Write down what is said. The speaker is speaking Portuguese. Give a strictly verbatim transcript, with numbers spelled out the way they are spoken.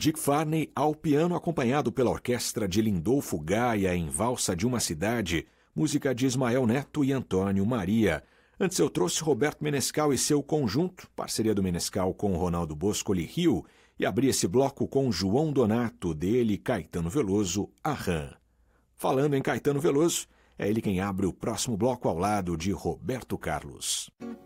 Dick Farney ao piano, acompanhado pela orquestra de Lindolfo Gaia em Valsa de uma Cidade, música de Ismael Neto e Antônio Maria. Antes eu trouxe Roberto Menescal e seu conjunto, parceria do Menescal com Ronaldo Boscoli Rio, e abri esse bloco com João Donato, dele Caetano Veloso, Arran. Falando em Caetano Veloso, é ele quem abre o próximo bloco ao lado de Roberto Carlos.